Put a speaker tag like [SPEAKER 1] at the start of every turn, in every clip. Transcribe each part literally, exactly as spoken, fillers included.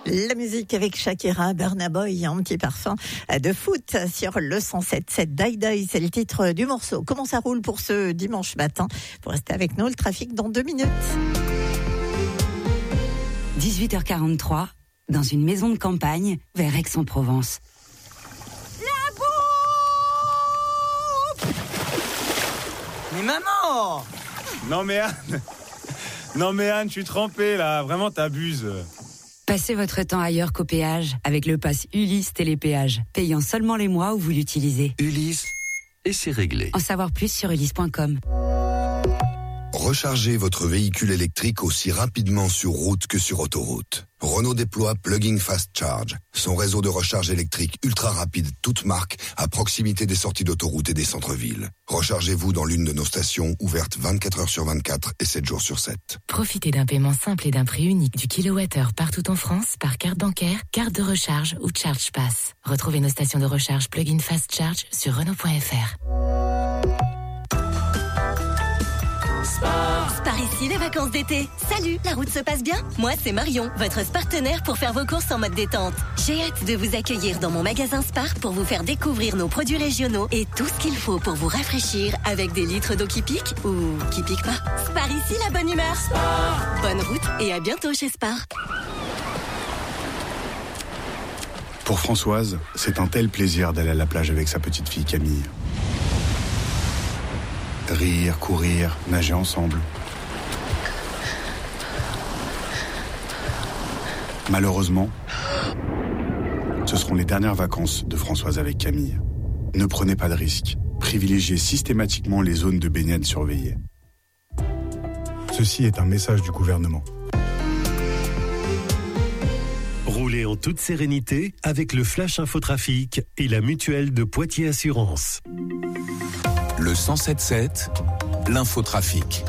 [SPEAKER 1] La musique avec Shakira, Burna Boy, un petit parfum de foot sur le cent sept sept. Die Die, c'est le titre du morceau. Comment ça roule pour ce dimanche matin? Pour rester avec nous, le trafic dans deux minutes.
[SPEAKER 2] dix-huit heures quarante-trois, dans une maison de campagne, vers Aix-en-Provence.
[SPEAKER 3] La bouffe! Mais maman!
[SPEAKER 4] Non mais Anne, non mais Anne, je suis trempé là, vraiment t'abuses.
[SPEAKER 2] Passez votre temps ailleurs qu'au péage avec le pass Ulysse Télépéage, payant seulement les mois où vous l'utilisez.
[SPEAKER 5] Ulysse, et c'est réglé.
[SPEAKER 2] En savoir plus sur ulysse point com.
[SPEAKER 6] Rechargez votre véhicule électrique aussi rapidement sur route que sur autoroute. Renault déploie Plug-in Fast Charge, son réseau de recharge électrique ultra rapide, toute marque, à proximité des sorties d'autoroute et des centres-villes. Rechargez-vous dans l'une de nos stations ouvertes vingt-quatre heures sur vingt-quatre et sept jours sur sept.
[SPEAKER 7] Profitez d'un paiement simple et d'un prix unique du kilowattheure partout en France par carte bancaire, carte de recharge ou Charge Pass. Retrouvez nos stations de recharge Plug-in Fast Charge sur Renault point F R.
[SPEAKER 8] Par ici, les vacances d'été. Salut, la route se passe bien? Moi, c'est Marion, votre partenaire pour faire vos courses en mode détente. J'ai hâte de vous accueillir dans mon magasin Spar pour vous faire découvrir nos produits régionaux et tout ce qu'il faut pour vous rafraîchir avec des litres d'eau qui pique ou qui pique pas. Spar ici, la bonne humeur. Spar. Bonne route et à bientôt chez Spar.
[SPEAKER 9] Pour Françoise, c'est un tel plaisir d'aller à la plage avec sa petite fille Camille. Rire, courir, nager ensemble. Malheureusement, ce seront les dernières vacances de Françoise avec Camille. Ne prenez pas de risques. Privilégiez systématiquement les zones de baignade surveillées. Ceci est un message du gouvernement.
[SPEAKER 10] Roulez en toute sérénité avec le Flash Infotrafic et la mutuelle de Poitiers Assurance.
[SPEAKER 5] Le cent sept sept, l'infotrafic.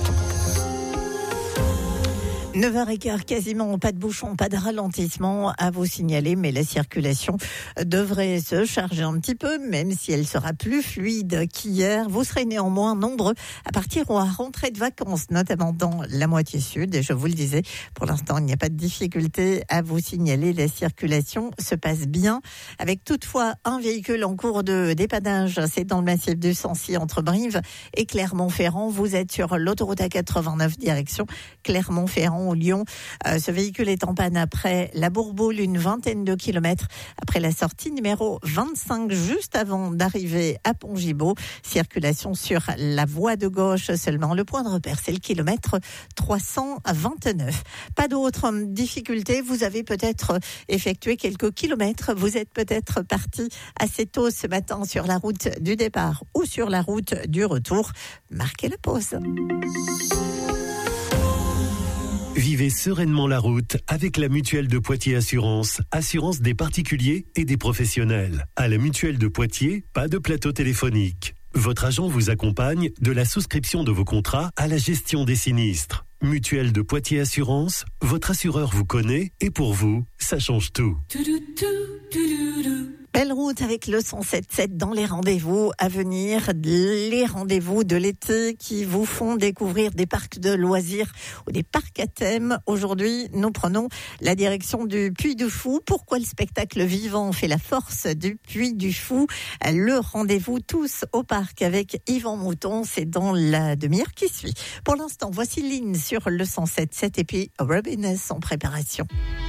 [SPEAKER 1] neuf heures quinze, quasiment pas de bouchon, pas de ralentissement à vous signaler, mais la circulation devrait se charger un petit peu, même si elle sera plus fluide qu'hier. Vous serez néanmoins nombreux à partir ou à rentrer de vacances, notamment dans la moitié sud. Et je vous le disais, pour l'instant, il n'y a pas de difficulté à vous signaler. La circulation se passe bien, avec toutefois un véhicule en cours de dépannage. C'est dans le massif du Sancy, entre Brive et Clermont-Ferrand. Vous êtes sur l'autoroute A quatre-vingt-neuf, direction Clermont-Ferrand, au Lyon. Euh, ce véhicule est en panne après la Bourboule, une vingtaine de kilomètres après la sortie numéro vingt-cinq, juste avant d'arriver à Pont-Gibaud. Circulation sur la voie de gauche seulement. Le point de repère, c'est le kilomètre trois cent vingt-neuf. Pas d'autres difficultés. Vous avez peut-être effectué quelques kilomètres. Vous êtes peut-être parti assez tôt ce matin sur la route du départ ou sur la route du retour. Marquez la pause.
[SPEAKER 10] Vivez sereinement la route avec la mutuelle de Poitiers Assurance, assurance des particuliers et des professionnels. À la mutuelle de Poitiers, pas de plateau téléphonique. Votre agent vous accompagne de la souscription de vos contrats à la gestion des sinistres. Mutuelle de Poitiers Assurance, votre assureur vous connaît et pour vous, ça change tout.
[SPEAKER 1] Belle route avec le cent sept sept dans les rendez-vous à venir, les rendez-vous de l'été qui vous font découvrir des parcs de loisirs ou des parcs à thème. Aujourd'hui, nous prenons la direction du Puy du Fou. Pourquoi le spectacle vivant fait la force du Puy du Fou? Le rendez-vous tous au parc avec Yvan Mouton, c'est dans la demi-heure qui suit. Pour l'instant, voici Lynn sur le cent sept sept et puis Robin en préparation.